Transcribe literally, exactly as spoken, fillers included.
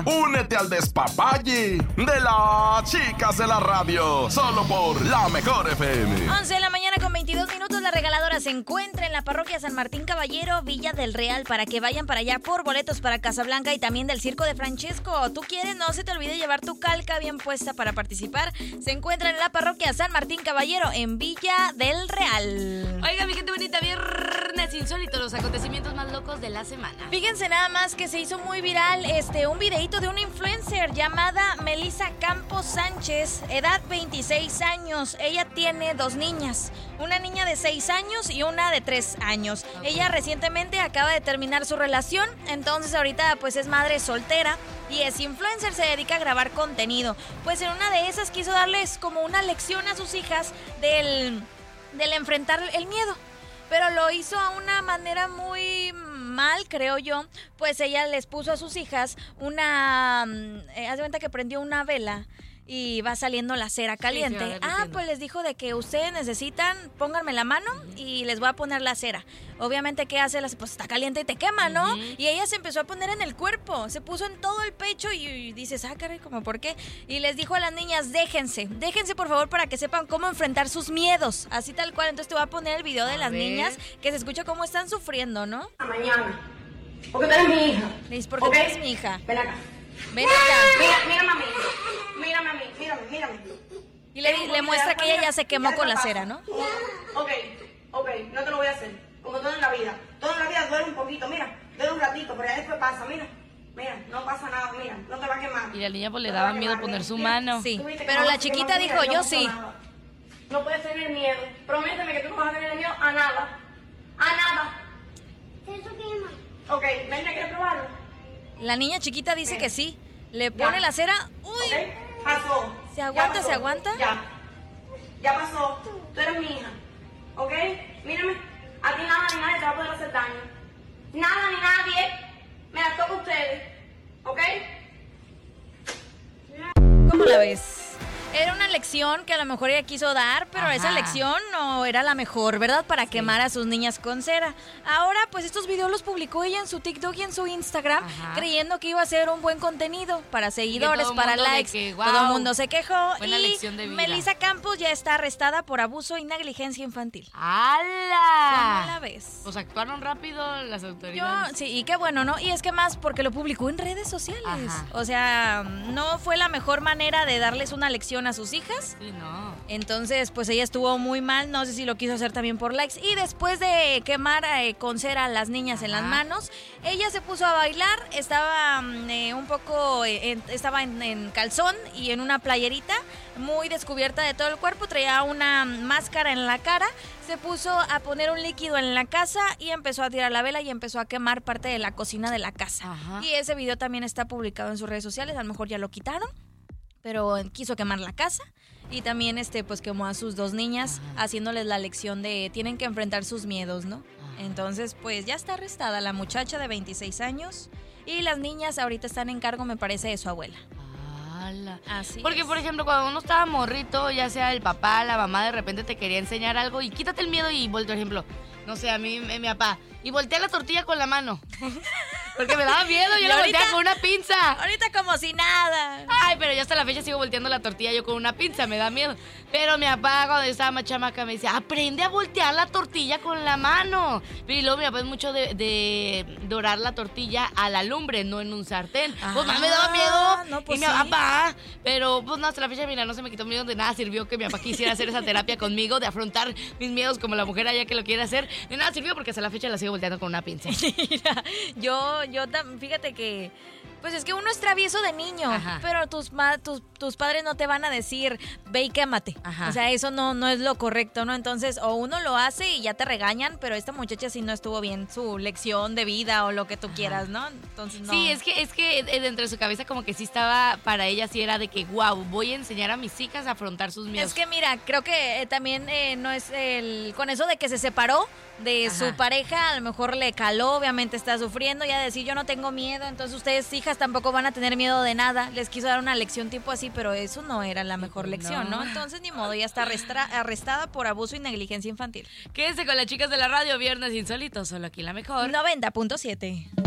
Únete al despapalle de las chicas de la radio, solo por La Mejor F M. once de la mañana con veintidós minutos. La regaladora se encuentra en la parroquia San Martín Caballero, Villa del Real, para que vayan para allá por boletos para Casablanca y también del Circo de Francesco. ¿Tú quieres? No se te olvide llevar tu calca bien puesta para participar. Se encuentra en la parroquia San Martín Caballero, en Villa del Real. Oiga, mi gente bonita, viernes insólito, los acontecimientos más locos de la semana. Fíjense nada más que se hizo muy viral este un videito de una influencer llamada Melissa Campos Sánchez, edad veintiséis años. Ella tiene dos niñas, una niña de seis años y una de tres años. Okay. Ella recientemente acaba de terminar su relación, entonces ahorita pues es madre soltera y es influencer, se dedica a grabar contenido. Pues en una de esas quiso darles como una lección a sus hijas del, del enfrentar el miedo, pero lo hizo a una manera muy mal, creo yo. Pues ella les puso a sus hijas una, eh, haz de cuenta que prendió una vela y va saliendo la cera caliente. Sí, ah, pues les dijo de que ustedes necesitan, pónganme la mano y les voy a poner la cera. Obviamente, ¿qué hace? Pues está caliente y te quema, ¿no? Uh-huh. Y ella se empezó a poner en el cuerpo, se puso en todo el pecho y, y dices, ah, caray, ¿cómo por qué? Y les dijo a las niñas, déjense, déjense por favor para que sepan cómo enfrentar sus miedos, así tal cual. Entonces te voy a poner el video de a las ver. niñas, que se escucha cómo están sufriendo, ¿no? Mañana, porque tú eres mi hija. Le dices, porque okay. tú eres mi hija. Ven acá. Ven acá. Mira, mírame a mí. Mírame a mí, mírame, mírame. Y le, le muestra que ella ya se quemó con la cera, ¿no? Ok, ok, no te lo voy a hacer. Como todo en la vida. Todo en la vida duele un poquito, mira. Duele un ratito, pero ya después pasa, mira. Mira, no pasa nada, mira, no te va a quemar. Y la niña pues le daba miedo poner su mano. Sí, pero la chiquita dijo, yo sí. No puedes tener miedo. Prométeme que tú no vas a tener miedo a nada. A nada. ¿Eso quema? Ok, ven, ¿quieres probarlo? La niña chiquita dice que sí. Le pone ya. la cera. ¡Uy! Okay. Pasó. ¿Se aguanta, pasó. se aguanta? Ya. Ya pasó. Tú eres mi hija. ¿Ok? Mírame. A ti nada ni nadie te va a poder hacer daño. Nada ni nadie. Me las toca a ustedes. ¿Ok? ¿Cómo la ves? Era una lección que a lo mejor ella quiso dar, pero Ajá. esa lección no era la mejor, ¿verdad? Para sí. quemar a sus niñas con cera. Ahora, pues estos videos los publicó ella en su TikTok y en su Instagram, Ajá. creyendo que iba a ser un buen contenido para seguidores, para likes. Que, wow, todo el mundo se quejó. Buena y lección de vida. Melissa Campos ya está arrestada por abuso y negligencia infantil. ¡Hala! ¿Cómo la ves? Pues actuaron rápido las autoridades. Yo, sí, y qué bueno, ¿no? Y es que más porque lo publicó en redes sociales. Ajá. O sea, no fue la mejor manera de darles una lección a sus hijas. Sí, no. Entonces, pues ella estuvo muy mal, no sé si lo quiso hacer también por likes. Y después de quemar eh, con cera a las niñas Ajá. en las manos, ella se puso a bailar, estaba eh, un poco, eh, en, estaba en, en calzón y en una playerita, muy descubierta de todo el cuerpo, traía una máscara en la cara, se puso a poner un líquido en la casa y empezó a tirar la vela y empezó a quemar parte de la cocina de la casa. Ajá. Y ese video también está publicado en sus redes sociales, a lo mejor ya lo quitaron, pero quiso quemar la casa y también este pues quemó a sus dos niñas, Ajá. haciéndoles la lección de tienen que enfrentar sus miedos, ¿no? Ajá. Entonces pues ya está arrestada la muchacha de veintiséis años y las niñas ahorita están en cargo, me parece, de su abuela. Así Porque, es. por ejemplo, cuando uno estaba morrito, ya sea el papá, la mamá, de repente te quería enseñar algo y quítate el miedo y voltea, por ejemplo, no sé, a mí, mi, mi papá, y voltea la tortilla con la mano. Porque me daba miedo, yo la volteaba con una pinza. Ahorita como si nada. Ay, pero yo hasta la fecha sigo volteando la tortilla yo con una pinza, me da miedo. Pero mi papá, cuando yo estaba más chamaca, me decía, aprende a voltear la tortilla con la mano. Y luego mi papá es mucho de, de dorar la tortilla a la lumbre, no en un sartén. Ah, pues más me daba miedo. No, pues y mi sí. papá, pero pues no, hasta la fecha, mira, no se me quitó miedo, de nada sirvió que mi papá quisiera hacer esa terapia conmigo, de afrontar mis miedos como la mujer allá que lo quiere hacer. De nada sirvió porque hasta la fecha la sigo volteando con una pinza. Mira, yo, yo, fíjate que pues es que uno es travieso de niño, Ajá. pero tus, tus, tus padres no te van a decir, ve y quémate. Ajá. O sea, eso no, no es lo correcto, ¿no? Entonces, o uno lo hace y ya te regañan, pero esta muchacha sí no estuvo bien su lección de vida o lo que tú Ajá. quieras, ¿no? Entonces, no. Sí, es que, es que dentro de su cabeza como que sí estaba, para ella sí era de que, wow, voy a enseñar a mis hijas a afrontar sus miedos. Es que mira, creo que eh, también eh, no es el, con eso de que se separó de Ajá. su pareja, a lo mejor le caló, obviamente está sufriendo, ya decir yo no tengo miedo, entonces ustedes, hijas, tampoco van a tener miedo de nada. Les quiso dar una lección tipo así, pero eso no era la mejor lección, ¿no? ¿no? Entonces, ni modo, ya está arrestra- arrestada por abuso y negligencia infantil. Quédense con las chicas de la radio, viernes insólito, solo aquí La Mejor. noventa punto siete.